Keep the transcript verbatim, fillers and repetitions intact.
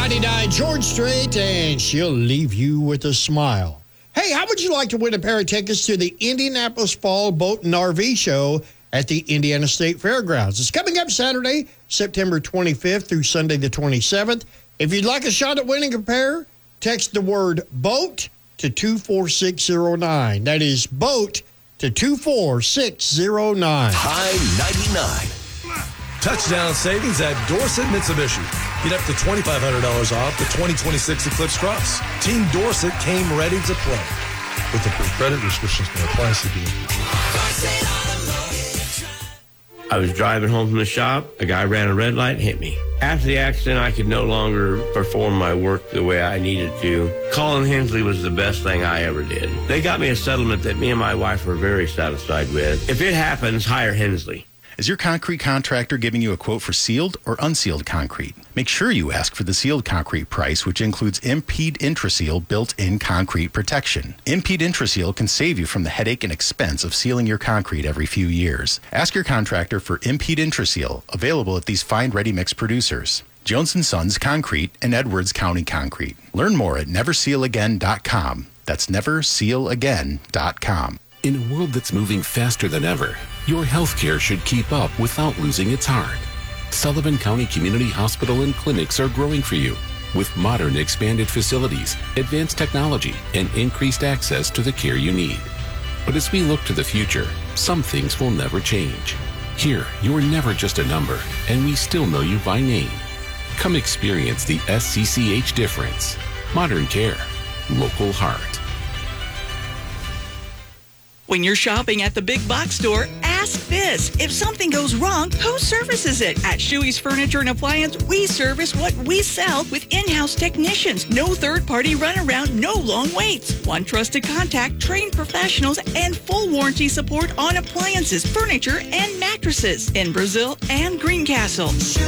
ninety-nine George Strait, and she'll leave you with a smile. Hey, how would you like to win a pair of tickets to the Indianapolis Fall Boat and R V Show at the Indiana State Fairgrounds? It's coming up Saturday, September twenty-fifth through Sunday the twenty-seventh. If you'd like a shot at winning a pair, text the word BOAT to two four six zero nine. That is BOAT to two four six zero nine. High ninety-nine. Touchdown savings at Dorset Mitsubishi. Get up to twenty-five hundred dollars off the twenty twenty-six Eclipse Cross. Team Dorset came ready to play. With the credit restrictions may apply to you. I was driving home from the shop. A guy ran a red light and hit me. After the accident, I could no longer perform my work the way I needed to. Calling Hensley was the best thing I ever did. They got me a settlement that me and my wife were very satisfied with. If it happens, hire Hensley. Is your concrete contractor giving you a quote for sealed or unsealed concrete? Make sure you ask for the sealed concrete price, which includes Impede Intraseal built-in concrete protection. Impede Intraseal can save you from the headache and expense of sealing your concrete every few years. Ask your contractor for Impede Intraseal, available at these fine ready-mix producers: Jones and Sons Concrete and Edwards County Concrete. Learn more at never seal again dot com. That's never seal again dot com. In a world that's moving faster than ever, your healthcare should keep up without losing its heart. Sullivan County Community Hospital and clinics are growing for you with modern expanded facilities, advanced technology, and increased access to the care you need. But as we look to the future, some things will never change. Here, you're never just a number, and we still know you by name. Come experience the S C C H difference. Modern care, local heart. When you're shopping at the big box store, ask this. If something goes wrong, who services it? At Shuey's Furniture and Appliance, we service what we sell with in-house technicians. No third-party runaround, no long waits. One trusted contact, trained professionals, and full warranty support on appliances, furniture, and mattresses in Brazil and Greencastle.